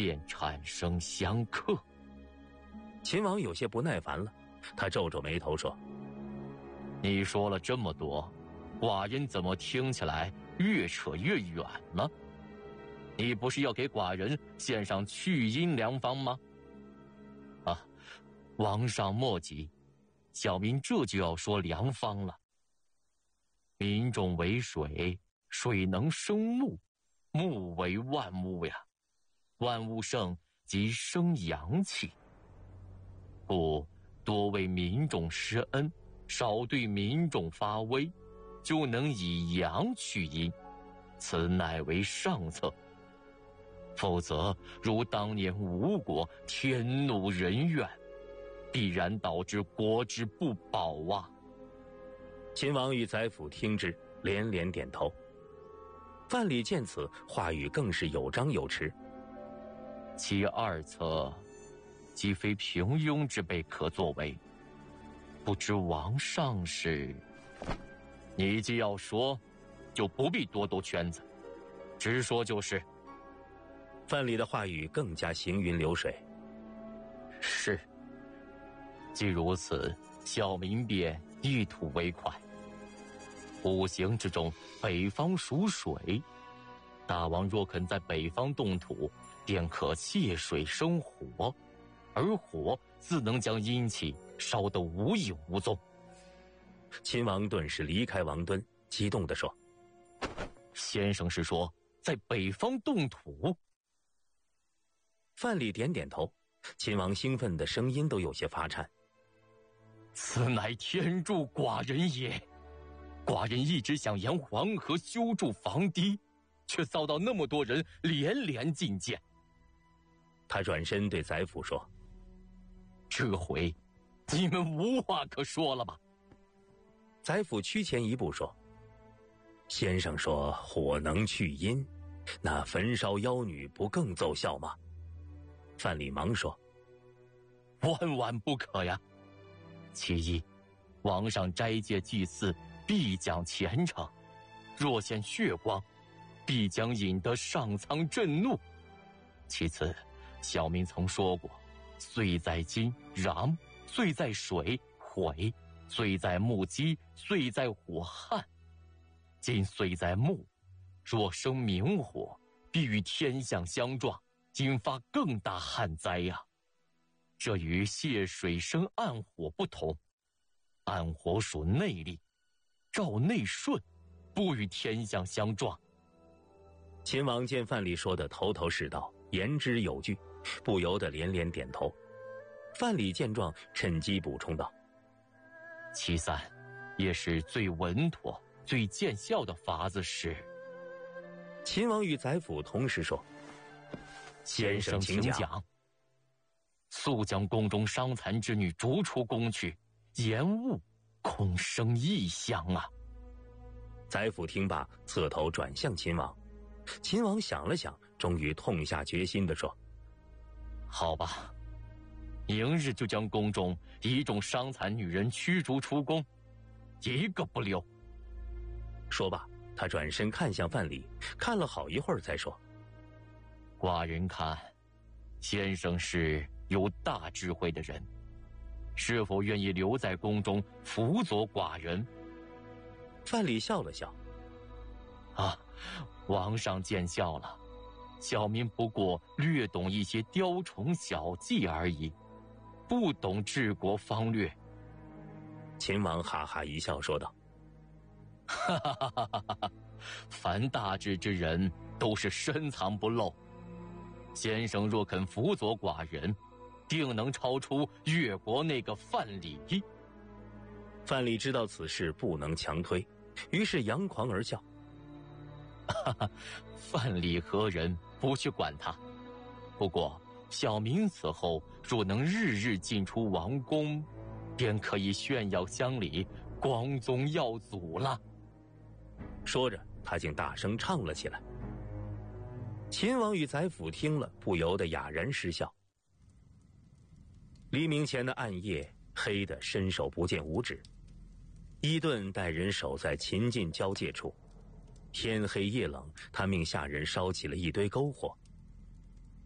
便产生相克。 秦王有些不耐烦了，他皱皱眉头说： 你说了这么多，寡人怎么听起来越扯越远了？你不是要给寡人献上去阴良方吗？啊，王上莫急，小民这就要说良方了。民众为水，水能生木，木为万物呀，万物生即生阳气。故多为民众施恩，少对民众发威，就能以阳去阴，此乃为上策。否则如当年吴国天怒人怨，必然导致国之不保啊。 秦王与宰辅听之，连连点头。范蠡见此，话语更是有张有弛。 其二策，既非平庸之辈可作为，不知王上是……你既要说，就不必多兜圈子，直说就是。 范蠡的话语更加行云流水。 是，既如此，小民便一吐为快。五行之中，北方属水，大王若肯在北方动土，便可借水生火，而火自能将阴气烧得无影无踪。 秦王顿时离开王敦，激动地说： 先生是说在北方动土？ 范蠡点点头，秦王兴奋的声音都有些发颤。 此乃天助寡人也，寡人一直想沿黄河修筑防堤，却遭到那么多人连连进谏。 他转身对宰辅说： 这回你们无话可说了吧？ 宰辅趋前一步说：先生说火能去阴，那焚烧妖女不更奏效吗？范蠡忙说： 万万不可呀！其一，王上斋戒祭祀必讲虔诚，若现血光，必将引得上苍震怒。其次，小民曾说过，岁在金禳，岁在水毁，岁在木击，岁在火撼。今岁在木，若生明火，必与天象相撞，引发更大旱灾呀。这与泄水生暗火不同，暗火属内力，照内顺，不与天象相撞。 秦王见范蠡说的头头是道，言之有据，不由得连连点头。范蠡见状，趁机补充道： 其三，也是最稳妥、最见效的法子是…… 秦王与宰辅同时说：先生请讲。 速将宫中伤残之女逐出宫去，延误恐生异象啊！ 宰辅听罢，侧头转向秦王。秦王想了想，终于痛下决心地说： 好吧，明日就将宫中一众伤残女人驱逐出宫，一个不留。 说罢，他转身看向范蠡，看了好一会儿才说： 寡人看，先生是有大智慧的人，是否愿意留在宫中辅佐寡人？ 范蠡笑了笑： 啊，王上见笑了，小民不过略懂一些雕虫小技而已，不懂治国方略。 秦王哈哈一笑说道： 哈哈哈哈哈哈！凡大智之人都是深藏不露，先生若肯辅佐寡人，定能超出越国那个范蠡。 范蠡知道此事不能强推，于是扬狂而笑： 哈哈，范蠡何人，不去管他。不过小民此后若能日日进出王宫，便可以炫耀乡里，光宗耀祖了。 说着，他竟大声唱了起来。秦王与宰辅听了，不由得哑然失笑。黎明前的暗夜，黑得伸手不见五指。伊顿带人守在秦晋交界处，天黑夜冷，他命下人烧起了一堆篝火，